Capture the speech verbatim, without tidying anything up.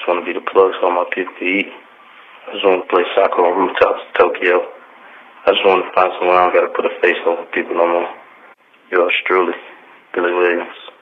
just want to be the plug for all my people to eat. I just want to play soccer on rooftops in Tokyo. I just want to find somewhere I don't got to put a face over people no more. Yours truly, Billy Williams.